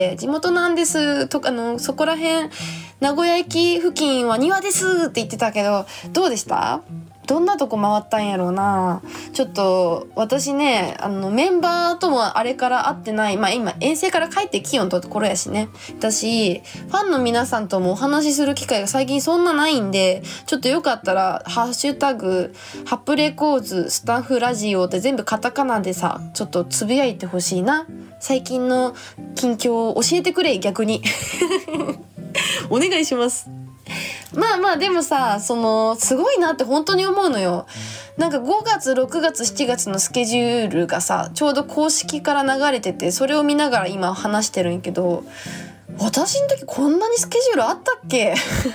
地元なんですとかそこら辺名古屋駅付近は庭ですって言ってたけど、どうでした？どんなとこ回ったんやろうな。ちょっと私ね、メンバーともあれから会ってない、今遠征から帰ってきよんところやしね。私ファンの皆さんともお話しする機会が最近そんなないんで、ちょっとよかったらハッシュタグハプレコーズスタッフラジオって全部カタカナでさ、ちょっとつぶやいてほしいな。最近の近況を教えてくれ、逆にお願いします。でもさ、すごいなって本当に思うのよ。なんか5月6月7月のスケジュールがさ、ちょうど公式から流れてて、それを見ながら今話してるんやけど、私の時こんなにスケジュールあったっけ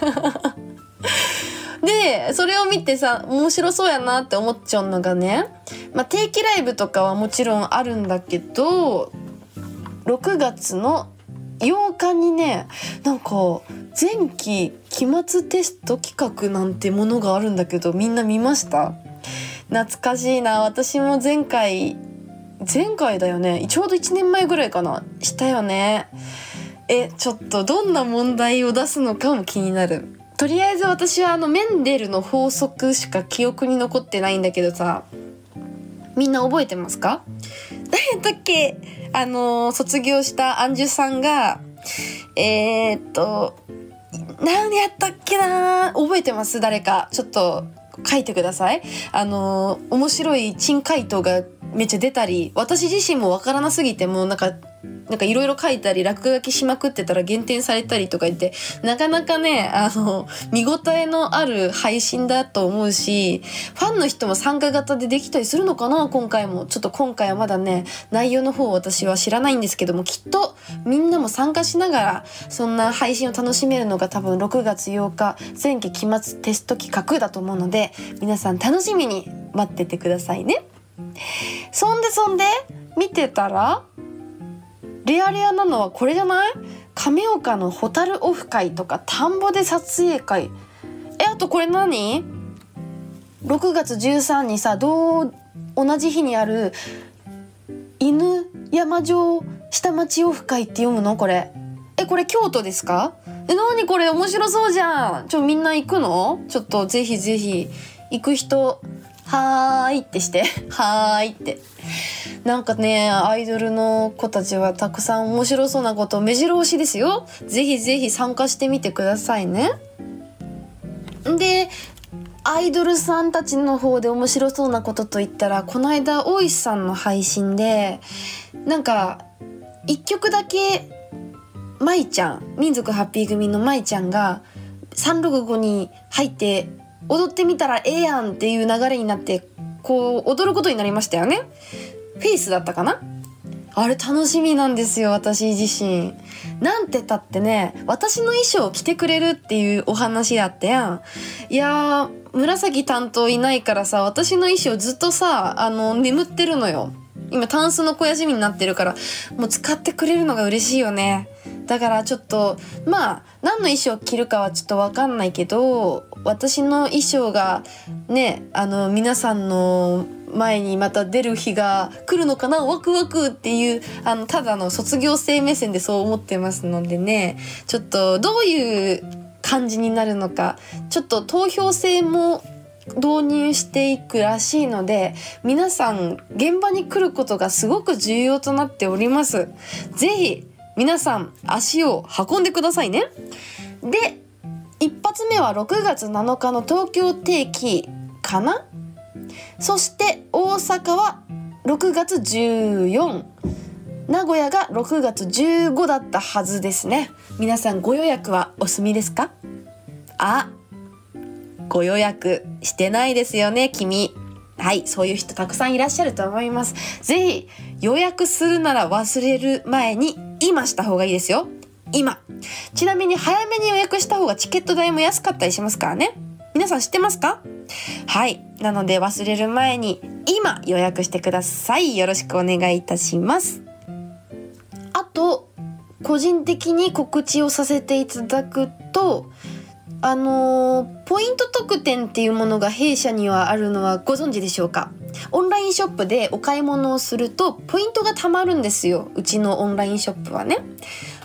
でそれを見てさ、面白そうやなって思っちゃうのがね、定期ライブとかはもちろんあるんだけど、6月の8日にね、なんか前期期末テスト企画なんてものがあるんだけど、みんな見ました？懐かしいな。私も前回だよね、ちょうど1年前ぐらいかな、したよね。ちょっとどんな問題を出すのかも気になる。とりあえず私はメンデルの法則しか記憶に残ってないんだけどさ、みんな覚えてますか？何やったっけ？卒業したアンジュさんが何やったっけな、覚えてます？誰かちょっと書いてください。面白い珍回答がめっちゃ出たり、私自身もわからなすぎてもうなんかいろいろ書いたり落書きしまくってたら減点されたりとか言って、なかなかね見応えのある配信だと思うし、ファンの人も参加型でできたりするのかな。今回はまだね、内容の方私は知らないんですけども、きっとみんなも参加しながらそんな配信を楽しめるのが多分6月8日前期期末テスト企画だと思うので、皆さん楽しみに待っててくださいね。そんで見てたらレアなのはこれじゃない？亀岡のホタルオフ会とか田んぼで撮影会。あとこれ何？ 6 月13にさ、同じ日にある犬山城下町オフ会って読むの？これこれ京都ですか？何これ面白そうじゃん。みんな行くの？ちょっとぜひぜひ行く人はーいってしてはーいって。なんかね、アイドルの子たちはたくさん面白そうなことを目白押しですよ。ぜひぜひ参加してみてくださいね。でアイドルさんたちの方で面白そうなことといったら、この間大石さんの配信でなんか1曲だけ舞ちゃん、民族ハッピー組の舞ちゃんが365に入って踊ってみたらええやんっていう流れになって、こう踊ることになりましたよね。フェイスだったかな。あれ楽しみなんですよ、私自身。なんてたってね、私の衣装を着てくれるっていうお話だったやん。いやー、紫担当いないからさ、私の衣装ずっとさ眠ってるのよ。今タンスの肥やしみになってるから、もう使ってくれるのが嬉しいよね。だからちょっと何の衣装着るかはちょっと分かんないけど、私の衣装がね皆さんの前にまた出る日が来るのかな、ワクワクっていうただの卒業生目線でそう思ってますのでね、ちょっとどういう感じになるのか、ちょっと投票制も導入していくらしいので、皆さん現場に来ることがすごく重要となっております。ぜひ皆さん足を運んでくださいね。で一発目は6月7日の東京定期かな。そして大阪は6月14、名古屋が6月15だったはずですね。皆さんご予約はお済みですか？ご予約してないですよね、君。はい、そういう人たくさんいらっしゃると思います。ぜひ予約するなら忘れる前に今した方がいいですよ。今。ちなみに早めに予約した方がチケット代も安かったりしますからね。皆さん知ってますか？はい、なので忘れる前に今予約してください。よろしくお願いいたします。あと個人的に告知をさせていただくと、ポイント特典っていうものが弊社にはあるのはご存知でしょうか？ オンラインショップでお買い物をするとポイントが貯まるんですよ。うちのオンラインショップはね。